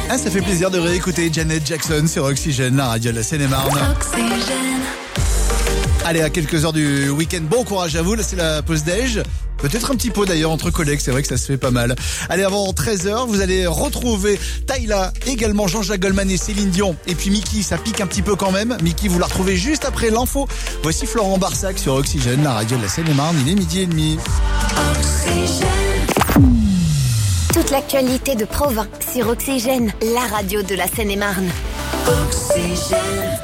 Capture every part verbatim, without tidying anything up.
Ah, ça fait plaisir de réécouter Janet Jackson sur Oxygène, la radio de la Seine-et-Marne. Oxygène. Allez, à quelques heures du week-end, bon courage à vous, là c'est la pause déj. Peut-être un petit pot d'ailleurs entre collègues, c'est vrai que ça se fait pas mal. Allez, avant treize heures, vous allez retrouver Tyla, également Jean-Jacques Goldman et Céline Dion. Et puis Mickey, ça pique un petit peu quand même. Mickey, vous la retrouvez juste après l'info. Voici Florent Barsac sur Oxygène, la radio de la Seine-et-Marne, il est midi et demi. Oxygène. Toute l'actualité de Provins sur Oxygène, la radio de la Seine-et-Marne. Oxygène.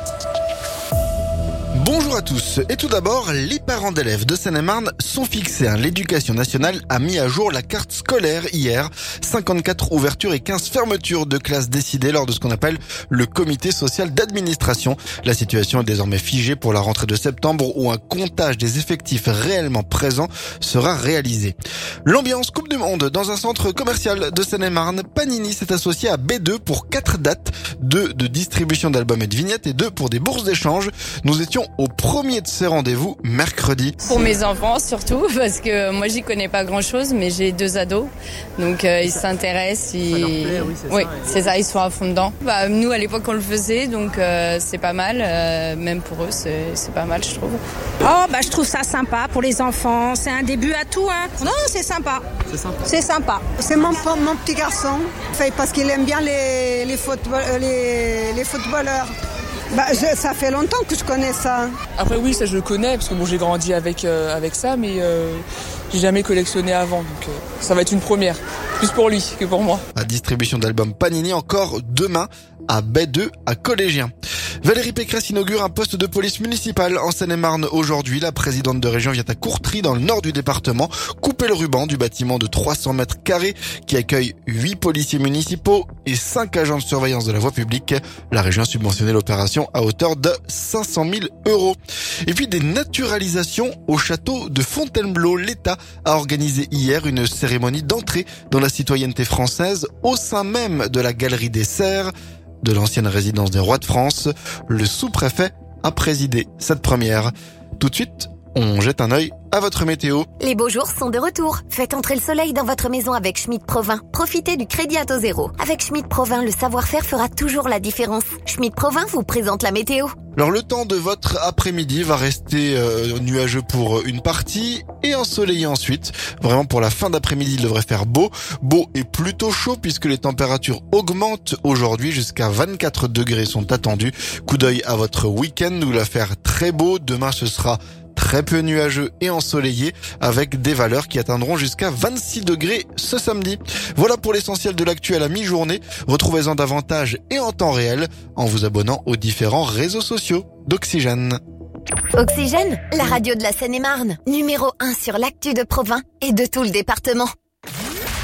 Bonjour à tous. Et tout d'abord, les parents d'élèves de Seine-et-Marne sont fixés. L'éducation nationale a mis à jour la carte scolaire hier. cinquante-quatre ouvertures et quinze fermetures de classes décidées lors de ce qu'on appelle le comité social d'administration. La situation est désormais figée pour la rentrée de septembre où un comptage des effectifs réellement présents sera réalisé. L'ambiance Coupe du Monde dans un centre commercial de Seine-et-Marne. Panini s'est associé à B deux pour quatre dates. Deux de distribution d'albums et de vignettes et deux pour des bourses d'échange. Nous étions au premier de ces rendez-vous mercredi. Pour mes enfants surtout, parce que moi j'y connais pas grand chose, mais j'ai deux ados, donc euh, ils s'intéressent, ils... Ça leur plaît, oui, c'est oui, ça, c'est ça, ils sont à fond dedans. Bah, nous à l'époque on le faisait, donc euh, c'est pas mal, euh, même pour eux c'est, c'est pas mal je trouve. Oh bah je trouve ça sympa pour les enfants, c'est un début à tout hein. Non c'est sympa. C'est sympa. C'est sympa. C'est mon, mon petit garçon, fait, parce qu'il aime bien les, les, football, les, les footballeurs. Bah, je, ça fait longtemps que je connais ça. Après oui, ça je le connais parce que bon j'ai grandi avec euh, avec ça, mais euh, j'ai jamais collectionné avant, donc euh, ça va être une première, plus pour lui que pour moi. La distribution d'albums Panini encore demain à B deux à Collégien. Valérie Pécresse inaugure un poste de police municipale en Seine-et-Marne aujourd'hui. La présidente de région vient à Courtry dans le nord du département couper le ruban du bâtiment de trois cents mètres carrés qui accueille huit policiers municipaux et cinq agents de surveillance de la voie publique. La région a subventionné l'opération à hauteur de cinq cent mille euros. Et puis des naturalisations au château de Fontainebleau. L'État a organisé hier une cérémonie d'entrée dans la citoyenneté française au sein même de la galerie des Serres de l'ancienne résidence des rois de France. Le sous-préfet a présidé cette première. Tout de suite, on jette un œil à votre météo. Les beaux jours sont de retour. Faites entrer le soleil dans votre maison avec Schmitt Provins. Profitez du crédit à taux zéro. Avec Schmitt Provins, le savoir-faire fera toujours la différence. Schmitt Provins vous présente la météo. Alors le temps de votre après-midi va rester euh, nuageux pour une partie et ensoleillé ensuite. Vraiment pour la fin d'après-midi, il devrait faire beau. Beau et plutôt chaud puisque les températures augmentent aujourd'hui jusqu'à vingt-quatre degrés sont attendus. Coup d'œil à votre week-end, nous va faire très beau. Demain ce sera très peu nuageux et ensoleillé avec des valeurs qui atteindront jusqu'à vingt-six degrés ce samedi. Voilà pour l'essentiel de l'actu à la mi-journée. Retrouvez-en davantage et en temps réel en vous abonnant aux différents réseaux sociaux d'Oxygène. Oxygène, la radio de la Seine-et-Marne. Numéro un sur l'actu de Provins et de tout le département.